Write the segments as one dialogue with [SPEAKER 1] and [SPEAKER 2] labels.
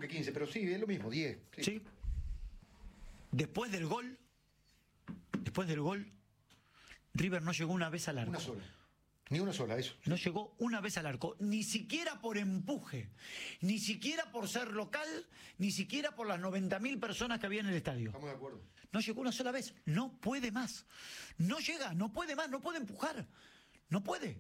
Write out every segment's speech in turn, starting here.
[SPEAKER 1] que 15, pero sí, es lo mismo, 10. Sí.
[SPEAKER 2] ¿Sí? Después del gol, River no llegó una vez al arco.
[SPEAKER 1] Una sola. Ni una sola, eso.
[SPEAKER 2] No llegó una vez al arco, ni siquiera por empuje, ni siquiera por ser local, ni siquiera por las 90.000 personas que había en el estadio.
[SPEAKER 1] Estamos de acuerdo.
[SPEAKER 2] No llegó una sola vez, no puede más. No llega, no puede más, no puede empujar. No puede.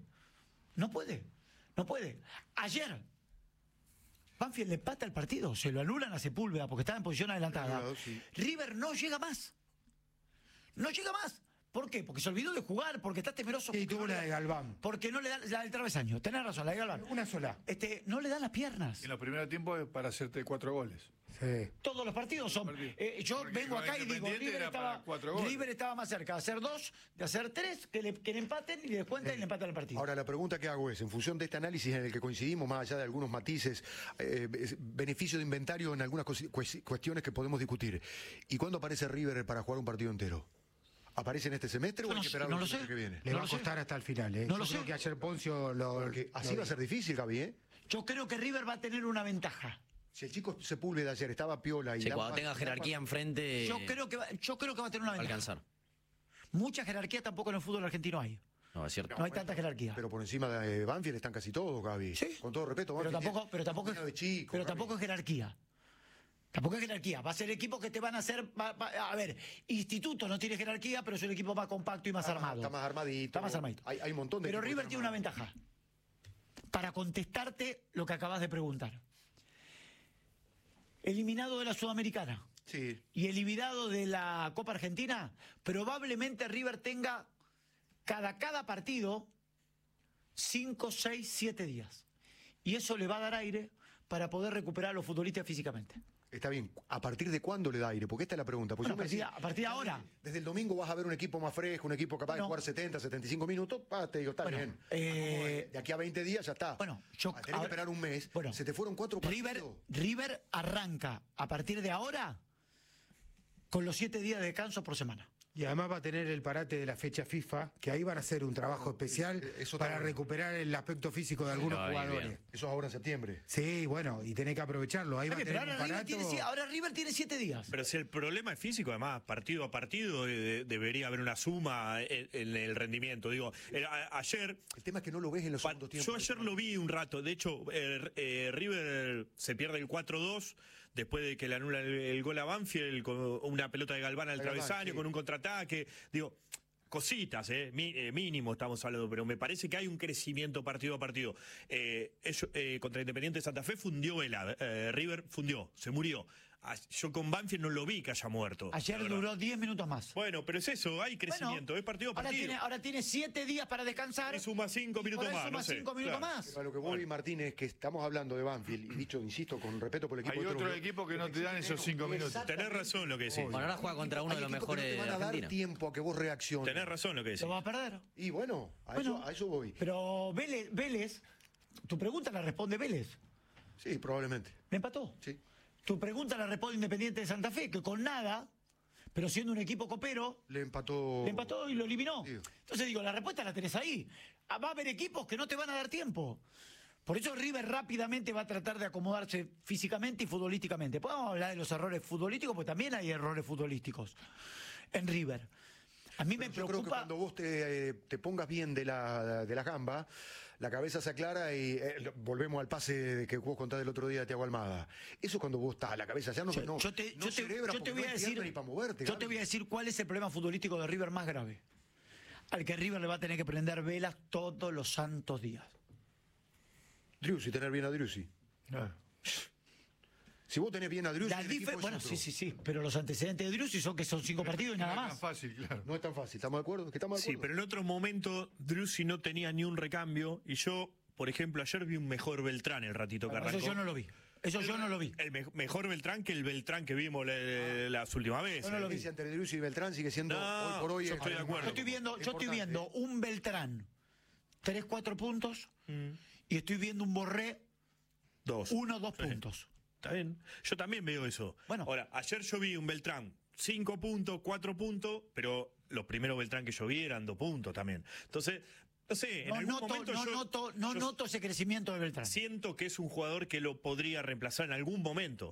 [SPEAKER 2] Ayer, Banfield le empata el partido, se lo anulan a Sepúlveda porque estaba en posición adelantada.
[SPEAKER 1] Sí.
[SPEAKER 2] River no llega más. No llega más. ¿Por qué? Porque se olvidó de jugar, porque está temeroso.
[SPEAKER 3] Sí, tuvo la de Galván.
[SPEAKER 2] Porque no le da la del travesaño. Tenés razón, la de Galván.
[SPEAKER 3] Una sola.
[SPEAKER 2] No le dan las piernas.
[SPEAKER 4] En los primeros tiempos es para hacerte 4 goles.
[SPEAKER 3] Sí.
[SPEAKER 2] Todos los partidos son. Yo
[SPEAKER 4] Porque
[SPEAKER 2] vengo
[SPEAKER 4] con
[SPEAKER 2] acá y digo,
[SPEAKER 4] Independiente era para 4 goles.
[SPEAKER 2] River estaba más cerca de hacer 2, de hacer 3, que le empaten y le descuenten y le empatan el partido.
[SPEAKER 1] Ahora, la pregunta que hago es, en función de este análisis en el que coincidimos, más allá de algunos matices, beneficio de inventario en algunas cuestiones que podemos discutir. ¿Y cuándo aparece River para jugar un partido entero? ¿Aparece en este semestre o hay que esperar
[SPEAKER 2] no
[SPEAKER 1] el
[SPEAKER 2] lo sé.
[SPEAKER 1] semestre que viene?
[SPEAKER 3] Le va a costar hasta el final, ¿eh?
[SPEAKER 2] No lo
[SPEAKER 3] Yo creo
[SPEAKER 2] sé.
[SPEAKER 3] que ayer Poncio
[SPEAKER 1] Porque así va a ser difícil, Gaby, ¿eh?
[SPEAKER 2] Yo creo que River va a tener una ventaja.
[SPEAKER 1] Si el chico Sepúlveda ayer estaba piola y...
[SPEAKER 5] Sí, cuando tenga jerarquía enfrente,
[SPEAKER 2] Yo creo que va a tener una
[SPEAKER 5] va a
[SPEAKER 2] ventaja.
[SPEAKER 5] alcanzar.
[SPEAKER 2] Mucha jerarquía tampoco en el fútbol argentino hay.
[SPEAKER 5] No, es cierto.
[SPEAKER 2] No hay tanta jerarquía.
[SPEAKER 1] Pero por encima de Banfield están casi todos, Gaby.
[SPEAKER 2] Sí.
[SPEAKER 1] Con todo respeto,
[SPEAKER 2] Pero
[SPEAKER 1] Banfield
[SPEAKER 2] tampoco
[SPEAKER 1] lleno de chicos,
[SPEAKER 2] pero
[SPEAKER 1] Gaby.
[SPEAKER 2] tampoco es jerarquía. Tampoco es jerarquía. Va a ser equipos que te van a hacer. A ver, Instituto no tiene jerarquía, pero es un equipo más compacto y más armado.
[SPEAKER 1] Está más armadito.
[SPEAKER 2] Está más armadito.
[SPEAKER 1] Hay un montón de
[SPEAKER 2] Pero
[SPEAKER 1] equipos
[SPEAKER 2] River
[SPEAKER 1] que
[SPEAKER 2] tiene una
[SPEAKER 1] están armados.
[SPEAKER 2] ventaja. Para contestarte lo que acabas de preguntar. Eliminado de la Sudamericana
[SPEAKER 1] Sí.
[SPEAKER 2] y eliminado de la Copa Argentina, probablemente River tenga cada partido 5, 6, 7 días. Y eso le va a dar aire para poder recuperar a los futbolistas físicamente.
[SPEAKER 1] Está bien. ¿A partir de cuándo le da aire? Porque esta es la pregunta. Pues
[SPEAKER 2] Bueno,
[SPEAKER 1] yo me
[SPEAKER 2] a partir de ahora.
[SPEAKER 1] Desde el domingo vas a ver un equipo más fresco, un equipo capaz de
[SPEAKER 2] Bueno.
[SPEAKER 1] jugar 70, 75 minutos. Te digo, está
[SPEAKER 2] Bueno,
[SPEAKER 1] bien. De aquí a 20 días ya está.
[SPEAKER 2] Bueno,
[SPEAKER 1] Tenés que esperar un mes.
[SPEAKER 2] Bueno,
[SPEAKER 1] se te fueron 4 partidos.
[SPEAKER 2] River arranca a partir de ahora con los 7 días de descanso por semana.
[SPEAKER 3] Y además va a tener el parate de la fecha FIFA, que ahí van a hacer un trabajo especial
[SPEAKER 1] eso
[SPEAKER 3] para
[SPEAKER 1] también.
[SPEAKER 3] recuperar el aspecto físico de algunos
[SPEAKER 5] Ay,
[SPEAKER 3] jugadores.
[SPEAKER 5] bien.
[SPEAKER 1] Eso es ahora en septiembre.
[SPEAKER 3] Sí, bueno, y tenés que aprovecharlo. Ahí va a
[SPEAKER 2] Pero
[SPEAKER 3] tener un
[SPEAKER 2] ahora River tiene 7 días.
[SPEAKER 6] Pero si el problema es físico, además, partido a partido debería haber una suma en el rendimiento. Digo, ayer...
[SPEAKER 1] El tema es que no lo ves en los segundos tiempos.
[SPEAKER 6] Yo ayer lo vi un rato. De hecho, River se pierde el 4-2 después de que le anula el gol a Banfield con una pelota de Galván al
[SPEAKER 1] Galván,
[SPEAKER 6] travesaño,
[SPEAKER 1] sí.
[SPEAKER 6] con un contraataque. Digo, cositas, mínimo estamos hablando, pero me parece que hay un crecimiento partido a partido. Contra Independiente de Santa Fe fundió River fundió, se murió. Yo con Banfield no lo vi que haya muerto.
[SPEAKER 2] Ayer
[SPEAKER 6] la verdad.
[SPEAKER 2] duró 10 minutos más.
[SPEAKER 6] Bueno, pero es eso, hay crecimiento,
[SPEAKER 2] Bueno,
[SPEAKER 6] es partido a partido.
[SPEAKER 2] Ahora tiene 7 días para descansar.
[SPEAKER 6] Y suma 5
[SPEAKER 2] y
[SPEAKER 6] minutos
[SPEAKER 2] por ahí
[SPEAKER 6] más,
[SPEAKER 2] suma
[SPEAKER 6] no sé,
[SPEAKER 2] 5 minutos
[SPEAKER 6] claro.
[SPEAKER 2] más.
[SPEAKER 1] Pero a lo que voy, Martín, es que estamos hablando de Banfield, y dicho, insisto, con respeto por el equipo
[SPEAKER 4] Hay
[SPEAKER 1] de
[SPEAKER 4] otro
[SPEAKER 1] Trujillo,
[SPEAKER 4] equipo que no te dan esos 5 minutos.
[SPEAKER 6] Tenés razón lo que decís.
[SPEAKER 5] Bueno, ahora juega contra uno de los
[SPEAKER 1] Hay equipos que
[SPEAKER 5] mejores
[SPEAKER 1] no te
[SPEAKER 5] de
[SPEAKER 1] van a dar
[SPEAKER 5] Argentina.
[SPEAKER 1] tiempo a que vos reacciones.
[SPEAKER 6] Tenés razón lo que decís.
[SPEAKER 2] Lo va a perder.
[SPEAKER 1] Y bueno, a eso voy.
[SPEAKER 2] Pero Vélez, tu pregunta la responde Vélez.
[SPEAKER 1] Sí, probablemente.
[SPEAKER 2] ¿Me empató?
[SPEAKER 1] Sí.
[SPEAKER 2] Tu pregunta la responde Independiente de Santa Fe, que con nada, pero siendo un equipo copero,
[SPEAKER 1] Le empató
[SPEAKER 2] y lo eliminó.
[SPEAKER 1] Sí.
[SPEAKER 2] Entonces digo, la respuesta la tenés ahí. Va a haber equipos que no te van a dar tiempo. Por eso River rápidamente va a tratar de acomodarse físicamente y futbolísticamente. Podemos hablar de los errores futbolísticos, porque también hay errores futbolísticos en River. A mí me
[SPEAKER 1] Yo creo que
[SPEAKER 2] preocupa.
[SPEAKER 1] cuando vos te pongas bien de la gamba, la cabeza se aclara y volvemos al pase que vos contás el otro día de Thiago Almada. Eso es cuando vos estás, la cabeza ya no cerebra,
[SPEAKER 2] yo te
[SPEAKER 1] porque
[SPEAKER 2] voy
[SPEAKER 1] no
[SPEAKER 2] a
[SPEAKER 1] hay
[SPEAKER 2] decir,
[SPEAKER 1] pierna ni para moverte.
[SPEAKER 2] yo te voy a decir cuál es el problema futbolístico de River más grave. Al que River le va a tener que prender velas todos los santos días.
[SPEAKER 1] Driussi, tener bien a Driussi. Si vos tenés bien a Driussi, el equipo es
[SPEAKER 2] Bueno,
[SPEAKER 1] otro.
[SPEAKER 2] sí, pero los antecedentes de Driussi son que son 5 partidos y nada
[SPEAKER 4] No es tan
[SPEAKER 2] más.
[SPEAKER 4] fácil, claro.
[SPEAKER 1] No es tan fácil, ¿estamos de acuerdo? ¿Que estamos de
[SPEAKER 6] Sí,
[SPEAKER 1] acuerdo?
[SPEAKER 6] pero en otro momento Driussi no tenía ni un recambio y yo, por ejemplo, ayer vi un mejor Beltrán el ratito que
[SPEAKER 2] Bueno,
[SPEAKER 6] arrancó.
[SPEAKER 2] eso yo no lo vi. Eso yo no lo vi.
[SPEAKER 6] El mejor Beltrán que el Beltrán que vimos las últimas veces.
[SPEAKER 2] Yo no
[SPEAKER 1] La
[SPEAKER 2] lo vi.
[SPEAKER 1] diferencia entre Driussi y Beltrán sigue siendo
[SPEAKER 6] No,
[SPEAKER 1] hoy por hoy.
[SPEAKER 6] yo estoy de acuerdo.
[SPEAKER 2] Yo estoy viendo un Beltrán 3, 4 puntos y estoy viendo un Borré 1, 2 puntos.
[SPEAKER 6] Está bien. Yo también veo eso.
[SPEAKER 2] Bueno.
[SPEAKER 6] Ahora, ayer yo vi un Beltrán 5 puntos, 4 puntos, pero los primeros Beltrán que yo vi eran 2 puntos también. Entonces, no sé, en algún momento
[SPEAKER 2] No noto ese crecimiento de Beltrán.
[SPEAKER 6] siento que es un jugador que lo podría reemplazar en algún momento.